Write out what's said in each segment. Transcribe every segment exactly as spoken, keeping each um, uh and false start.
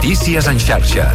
Notícies en xarxa.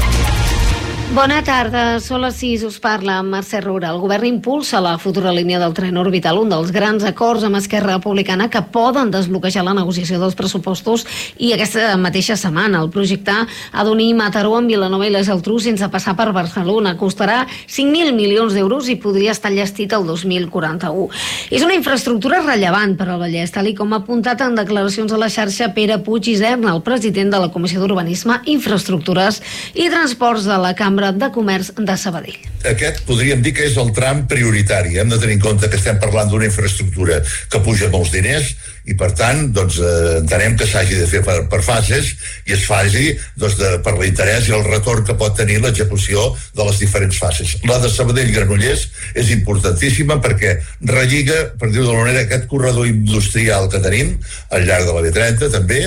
Bona tarda, són les sis, us parla Mercè Roura. El govern impulsa la futura línia del tren orbital, un dels grans acords amb Esquerra Republicana que poden desbloquejar la negociació dels pressupostos i aquesta mateixa setmana. El projecte ha d'unir Mataró amb Vilanova i la Geltrú sense passar per Barcelona. Costarà cinc mil milions d'euros i podria estar enllestit el dos mil quaranta-u. És una infraestructura rellevant per al Vallès, tal i com ha apuntat en declaracions a la xarxa Pere Puig Isern, el president de la Comissió d'Urbanisme, Infraestructures i Transports de la Cambra de Comerç de Sabadell. Aquest podríem dir que és el tram prioritari. Hem de tenir en compte que estem parlant d'una infraestructura que puja molts diners i, per tant, doncs, eh, entenem que s'hagi de fer per, per fases i es faci doncs, de, per l'interès i el retorn que pot tenir l'execució de les diferents fases. La de Sabadell-Granollers és importantíssima perquè relliga, per dir-ho d'alguna manera, aquest corredor industrial que tenim al llarg de la B trenta, també.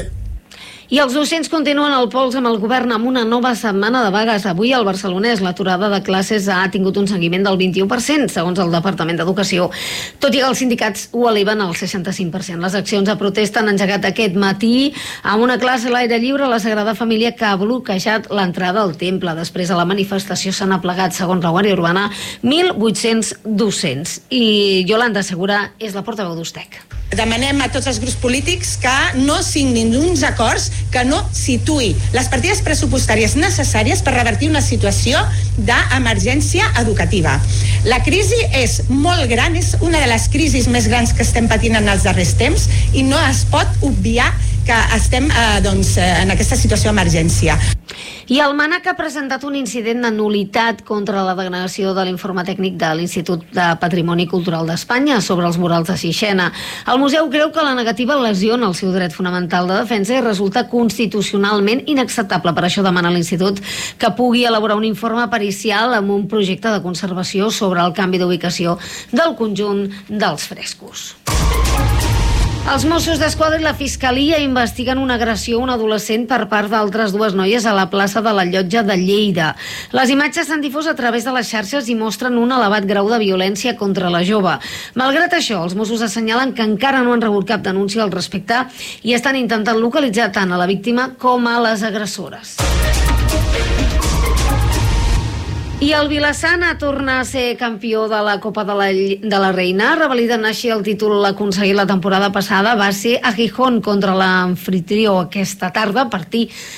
I els docents continuen al pols amb el govern amb una nova setmana de vagues. Avui al Barcelonès l'aturada de classes ha tingut un seguiment del vint-i-u per cent, segons el Departament d'Educació, tot i que els sindicats ho eleven al seixanta-cinc per cent. Les accions de protesta han engegat aquest matí amb una classe a l'aire lliure a la Sagrada Família que ha bloquejat l'entrada al temple. Després a la manifestació s'han aplegat, segons la Guàrdia Urbana, mil vuit-cents docents. I Yolanda Segura és la portaveu d'Ustec. Demanem a tots els grups polítics que no signin uns acords que no situï les partides pressupostàries necessàries per revertir una situació d'emergència educativa. La crisi és molt gran, és una de les crisis més grans que estem patint en els darrers temps i no es pot obviar que estem eh, doncs, en aquesta situació d'emergència. I el MANAC ha presentat un incident de nul·litat contra la degradació de l'informe tècnic de l'Institut de Patrimoni Cultural d'Espanya sobre els murals de Sixena. El museu creu que la negativa lesiona el seu dret fonamental de defensa i resulta constitucionalment inacceptable. Per això demana a l'Institut que pugui elaborar un informe pericial amb un projecte de conservació sobre el canvi d'ubicació del conjunt dels frescos. Els Mossos d'Esquadra i la Fiscalia investiguen una agressió a un adolescent per part d'altres dues noies a la plaça de la Llotja de Lleida. Les imatges s'han difós a través de les xarxes i mostren un elevat grau de violència contra la jove. Malgrat això, els Mossos assenyalen que encara no han rebut cap denúncia al respecte i estan intentant localitzar tant a la víctima com a les agressores. I el Vilassana torna a ser campió de la Copa de la, de la Reina, revalidant així el títol aconseguit la temporada passada. Va ser a Gijón contra l'anfitrió aquesta tarda, a partir